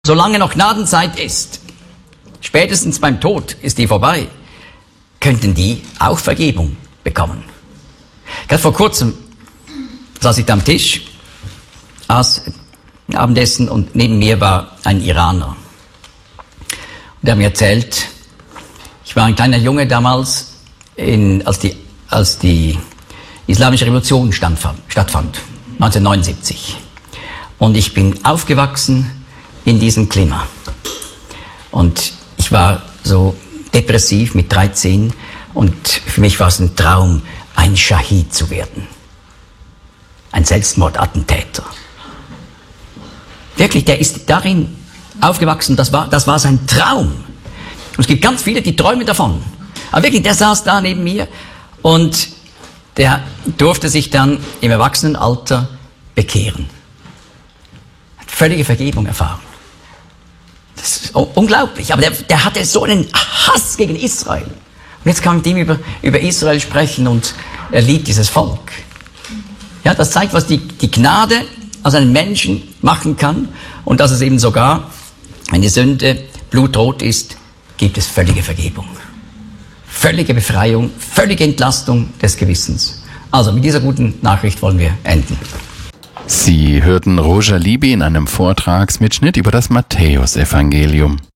Solange noch Gnadenzeit ist, spätestens beim Tod ist die vorbei, könnten die auch Vergebung bekommen. Gerade vor kurzem saß ich da am Tisch, aß Abendessen und neben mir war ein Iraner. Und der hat mir erzählt, ich war ein kleiner Junge damals, als die Islamische Revolution stattfand, 1979. Und ich bin aufgewachsen in diesem Klima. Und ich war so depressiv mit 13 und für mich war es ein Traum, ein Schahid zu werden. Ein Selbstmordattentäter. Wirklich, der ist darin aufgewachsen, das war sein Traum. Und es gibt ganz viele, die träumen davon. Aber wirklich, der saß da neben mir und der durfte sich dann im Erwachsenenalter bekehren. Hat völlige Vergebung erfahren. Das ist unglaublich, aber der hatte so einen Hass gegen Israel. Und jetzt kann man mit ihm über Israel sprechen und er liebt dieses Volk. Ja, das zeigt, was die Gnade aus einem Menschen machen kann und dass es eben sogar, wenn die Sünde blutrot ist, gibt es völlige Vergebung. Völlige Befreiung, völlige Entlastung des Gewissens. Also mit dieser guten Nachricht wollen wir enden. Sie hörten Roger Libby in einem Vortragsmitschnitt über das Matthäusevangelium.